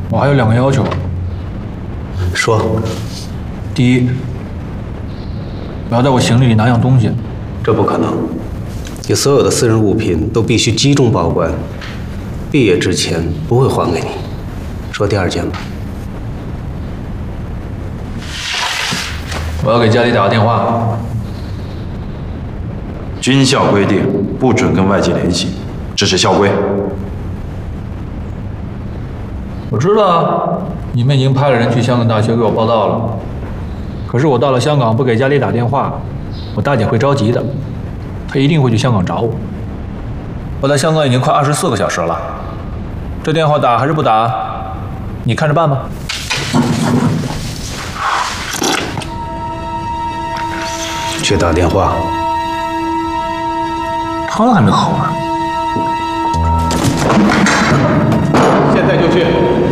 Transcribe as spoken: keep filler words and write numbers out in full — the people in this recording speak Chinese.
我还有两个要求。 说。 第一，不要在我行李里拿样东西。 这不可能，你所有的私人物品都必须集中保管，毕业之前不会还给你。说第二件吧。 我要给家里打个电话。 军校规定不准跟外界联系，这是校规。 我知道啊，你们已经派了人去香港大学给我报道了。可是我到了香港不给家里打电话，我大姐会着急的，她一定会去香港找我。我在香港已经快二十四个小时了，这电话打还是不打，你看着办吧。 去打电话。 汤还没喝完，现在就去。